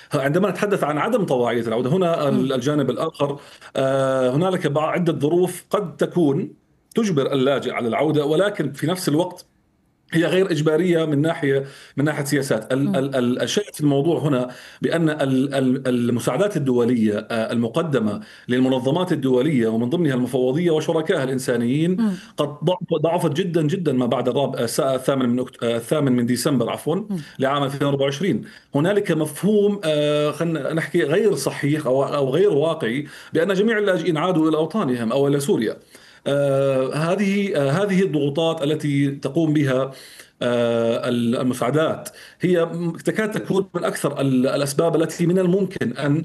عندما نتحدث عن عدم طواعية العودة، هنا مم. الجانب الآخر، هنالك عدة ظروف قد تكون تجبر اللاجئ على العودة، ولكن في نفس الوقت هي غير إجبارية من ناحية سياسات. مم. الشيء في الموضوع هنا بأن المساعدات الدولية المقدمة للمنظمات الدولية ومن ضمنها المفوضية وشركائها الإنسانيين مم. قد ضعفت جدا جدا ما بعد الثامن من ديسمبر مم. لعام 2024. هنالك مفهوم، خلينا نحكي غير صحيح أو غير واقعي، بأن جميع اللاجئين عادوا إلى أوطانهم أو إلى سوريا. هذه الضغوطات التي تقوم بها المساعدات هي تكاد تكون من أكثر الأسباب التي من الممكن أن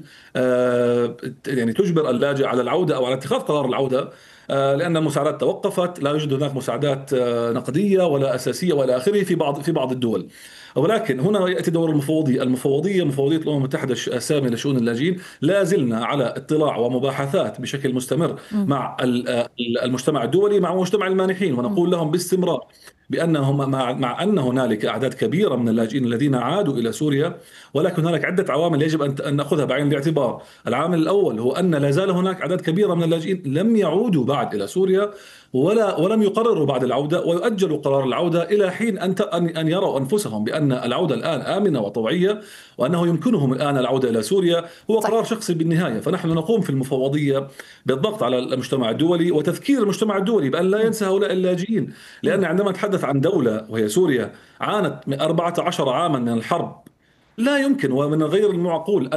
يعني تجبر اللاجئ على العودة أو على اتخاذ قرار العودة، لأن المساعدات توقفت، لا يوجد هناك مساعدات نقدية ولا أساسية ولا آخره في بعض الدول. ولكن هنا يأتي دور مفوضية الأمم المتحدة السامية لشؤون اللاجئين. لا زلنا على اطلاع ومباحثات بشكل مستمر مم. مع المجتمع الدولي، مع مجتمع المانحين، مم. ونقول لهم باستمرار بأنهم مع أن هنالك أعداد كبيرة من اللاجئين الذين عادوا إلى سوريا، ولكن هنالك عدة عوامل يجب أن نأخذها بعين الاعتبار. العامل الأول هو أن لا زال هناك أعداد كبيرة من اللاجئين لم يعودوا بعد إلى سوريا، ولم يقرروا بعد العودة، ويؤجلوا قرار العودة إلى حين أن يروا أنفسهم بأن العودة الآن آمنة وطبيعية، وأنه يمكنهم الآن العودة إلى سوريا. هو قرار صحيح. شخصي بالنهاية. فنحن نقوم في المفوضية بالضغط على المجتمع الدولي وتذكير المجتمع الدولي بأن لا مم. ينسى هؤلاء اللاجئين، مم. لأن عندما نتحدث عن دولة وهي سوريا عانت من 14 عاما من الحرب، لا يمكن ومن غير المعقول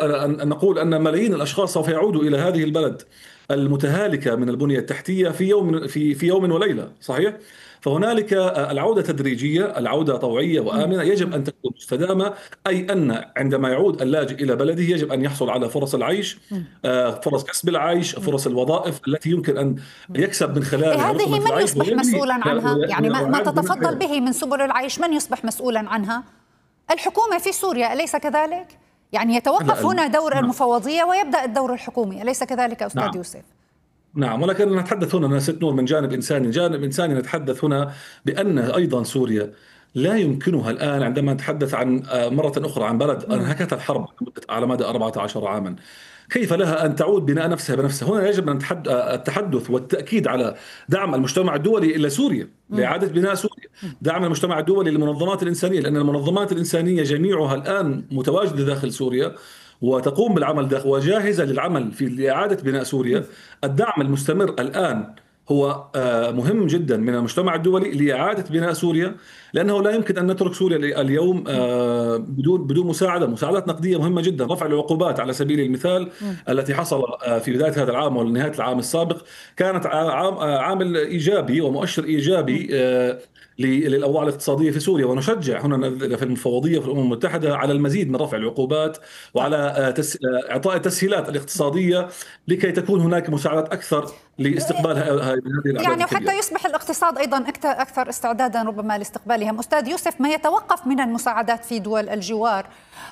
أن ملايين الأشخاص سوف يعودوا إلى هذه البلد المتهالكة من البنية التحتية في يوم وليلة، صحيح؟ فهنالك العودة تدريجية، العودة طوعية مم. وآمنة، يجب مم. أن تكون مستدامة. أي أن عندما يعود اللاجئ إلى بلده يجب أن يحصل على فرص العيش، مم. فرص كسب العيش، مم. فرص الوظائف التي يمكن أن مم. يكسب من إيه، خلالها هذه لقمة من العيش يصبح ويبني مسؤولا عنها؟ يعني ما ويعاد بناء تتفضل حياته. به من سبل العيش، من يصبح مسؤولا عنها؟ الحكومة في سوريا، أليس كذلك؟ يعني يتوقف لا، هنا دور نعم. المفوضية ويبدأ الدور الحكومي، أليس كذلك أستاذ نعم. يوسف؟ نعم، ولكن نتحدث هنا ست نور من جانب إنساني نتحدث هنا بأن أيضا سوريا لا يمكنها الآن، عندما نتحدث عن مرة أخرى عن بلد مم. أنهكت الحرب على مدى 14 عاما، كيف لها أن تعود بناء نفسها بنفسها؟ هنا يجب أن التحدث والتأكيد على دعم المجتمع الدولي إلى سوريا مم. لإعادة بناء سوريا، مم. دعم المجتمع الدولي للمنظمات الإنسانية، لأن المنظمات الإنسانية جميعها الآن متواجدة داخل سوريا وتقوم بالعمل داخل وجاهزة للعمل في إعادة بناء سوريا. الدعم المستمر الآن هو مهم جدا من المجتمع الدولي لإعادة بناء سوريا، لأنه لا يمكن أن نترك سوريا اليوم مم. بدون مساعدات نقدية مهمة جدا. رفع العقوبات على سبيل المثال مم. التي حصل في بداية هذا العام ونهاية العام السابق كانت عامل إيجابي ومؤشر إيجابي مم. للأوضاع الاقتصادية في سوريا. ونشجع هنا في المفوضية في الأمم المتحدة على المزيد من رفع العقوبات طيب. وعلى إعطاء التسهيلات الاقتصادية لكي تكون هناك مساعدات أكثر لاستقبال هذه الأعداد يعني وحتى الكبيرة. يصبح الاقتصاد أيضا أكثر استعدادا ربما لاستقبالهم. أستاذ يوسف، ما يتوقف من المساعدات في دول الجوار،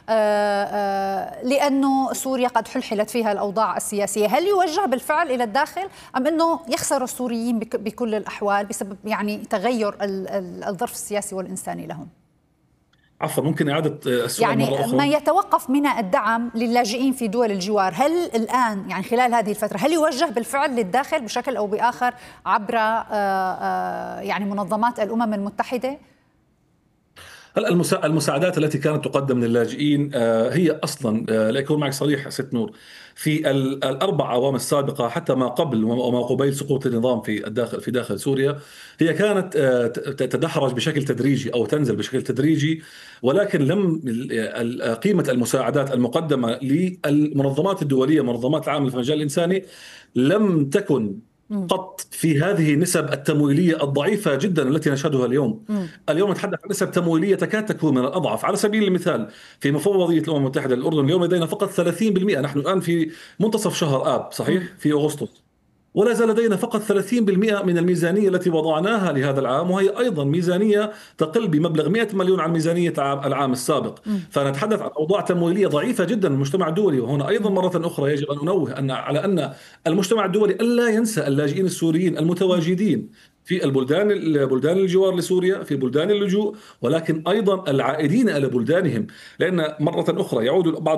لأنه سوريا قد حلحلت فيها الأوضاع السياسية، هل يوجه بالفعل إلى الداخل أم أنه يخسر السوريين بكل الأحوال بسبب يعني تغير الظرف السياسي والإنساني لهم؟ عفوا، ممكن إعادة السؤال يعني مرة ما أخرى؟ يتوقف من الدعم للاجئين في دول الجوار، هل الآن يعني خلال هذه الفترة هل يوجه بالفعل للداخل بشكل أو بآخر عبر يعني منظمات الأمم المتحدة؟ هلا المساعدات التي كانت تقدم للاجئين هي اصلا، لاكون معك صريح ست نور، في الاربع اعوام السابقه حتى ما قبل وما قبيل سقوط النظام في داخل سوريا، هي كانت تتدحرج بشكل تدريجي او تنزل بشكل تدريجي، ولكن لم قيمه المساعدات المقدمه للمنظمات الدوليه، منظمات العامله في المجال الانساني، لم تكن مم. قط في هذه النسب التمويلية الضعيفة جدا التي نشهدها اليوم. مم. اليوم نتحدث عن نسب تمويلية تكاد تكون من الأضعف. على سبيل المثال في مفوضية الأمم المتحدة للأردن اليوم لدينا فقط 30%. نحن الآن في منتصف شهر آب، صحيح، مم. في أغسطس، ولا زال لدينا فقط 30% من الميزانية التي وضعناها لهذا العام، وهي أيضا ميزانية تقل بمبلغ 100 مليون عن ميزانية العام السابق. مم. فنتحدث عن أوضاع تمويلية ضعيفة جدا من المجتمع الدولي. وهنا أيضا مم. مرة أخرى يجب أن أنوه على أن المجتمع الدولي ألا ينسى اللاجئين السوريين مم. المتواجدين في بلدان الجوار لسوريا، في بلدان اللجوء، ولكن أيضا العائدين إلى بلدانهم، لأن مرة أخرى يعود بعض